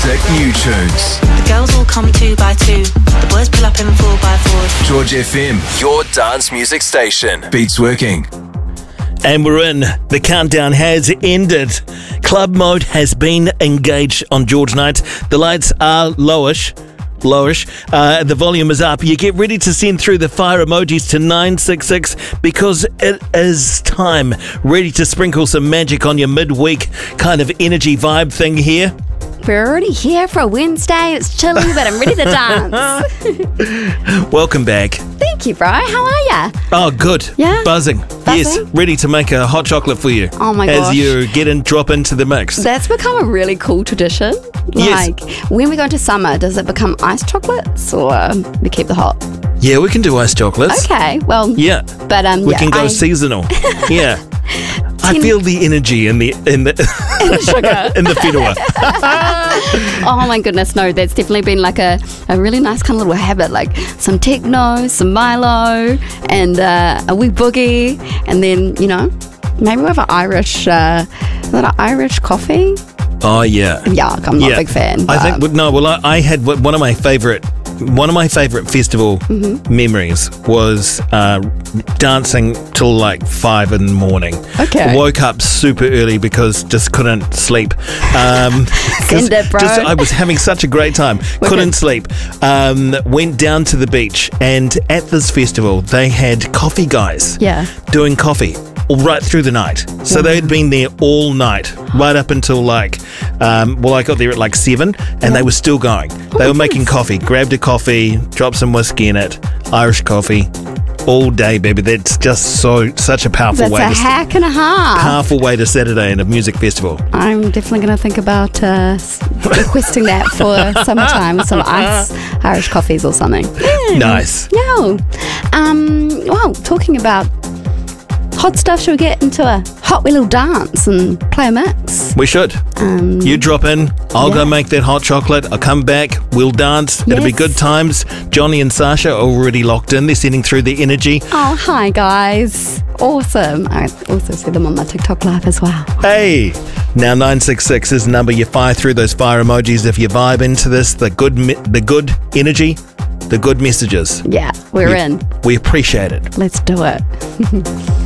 classic new tunes. The girls all come 2 by 2. The boys pull up in 4 by 4. George FM, your dance music station. Beats working. And we're in. The countdown has ended. Club mode has been engaged on George Night. The lights are lowish. The volume is up. You get ready to send through the fire emojis to 966 because it is time. Ready to sprinkle some magic on your midweek kind of energy vibe thing here. We're already here for a Wednesday. It's chilly, but I'm ready to dance. Welcome back. Thank you, bro. How are ya? Oh, good. Yeah? Buzzing. Yes, ready to make a hot chocolate for you. Oh my gosh. As you drop into the mix. That's become a really cool tradition. Yes. Like, when we go into summer, does it become iced chocolates or we keep the hot? Yeah, we can do iced chocolates. Okay, well. Yeah. But we can go seasonal. Yeah. I feel the energy in the sugar. in the whenua. Oh my goodness, no, that's definitely been like a really nice kind of little habit, like some techno, some Milo, and a wee boogie, and then, maybe we have an Irish coffee. Oh yeah. Yuck, I'm not a big fan. I think I had one of my favorite festival memories was dancing till like 5 in the morning. Okay. Woke up super early because just couldn't sleep. Send it, bro. I was having such a great time. Couldn't sleep. Went down to the beach, and at this festival they had coffee guys doing coffee right through the night. So they'd been there all night, right up until I got there at like 7, and they were still going. They were making coffee. Grabbed a coffee, dropped some whiskey in it, Irish coffee, all day, baby. That's just such a powerful way. That's a hack and a half. Powerful way to Saturday in a music festival. I'm definitely going to think about requesting that for summertime with some Irish coffees or something. Nice. Yeah. Well, talking about hot stuff, should we get into a hot wee little dance and play a mix? We should. You drop in, I'll go make that hot chocolate, I'll come back, we'll dance, it'll be good times. Johnny and Sasha are already locked in, they're sending through the energy. Oh, hi guys. Awesome. I also see them on my TikTok live as well. Hey, now 966 is the number. You fire through those fire emojis if you vibe into this, the good energy, the good messages. Yeah, we're in. We appreciate it. Let's do it.